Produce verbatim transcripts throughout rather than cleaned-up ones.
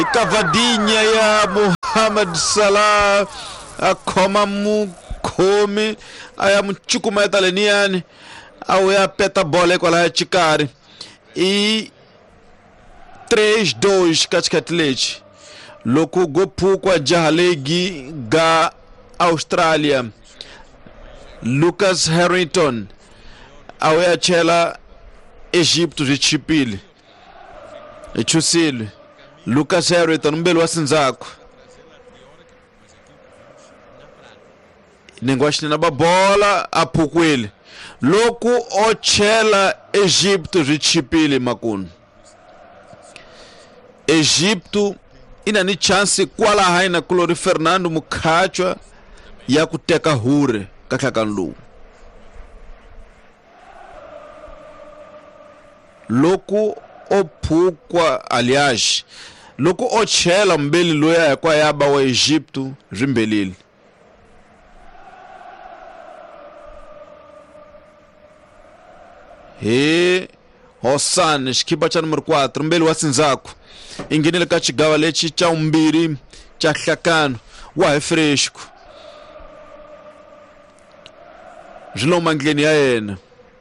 Cavadinha ya Mohamed Salah akoma mukhomi aya mchukuma italeniani au ya peta bola com a chicari e três dois Cascatlete loku gopu kwa jahalegi ga Austrália Lucas Harrington au ya chela Egipto de Chipile e Chusile Lucas Harrington mbele wasinzako ningoshini na babola apukwele loku ochela Egipto richipile makunu Egipto ina ni chance kwala haina kulori Fernando Mukachwa ya kuteka hure kaklakanlu loku opukwa aliage loku ochela mbeli loya kwa yaba wa Egipto rimbelili he Hossan skipa cha número quatro mbeli wasinzako inginile kachigawa lechi cha umbiri cha hlakano wa fresco jilo mangleni ya yena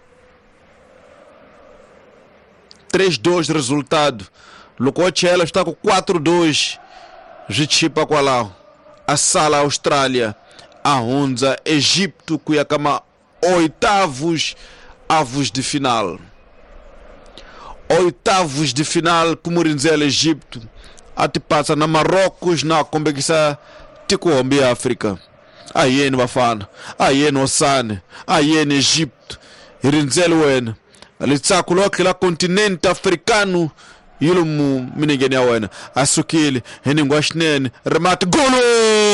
três dois resultado Loco Chela está com quatro dois Jichipa Qualau a sala Austrália a Honza Egipto Cuyacama oitavos avos de final oitavos de final Kumurinzel Egipto ati passa na Marrocos na competição Tikombi África aí no Bafana aí no Ossane aí no Egipto Rinzel Wena alitsakulo kila continente africano yulumu minigeni awena asukili heningwashnene remate golo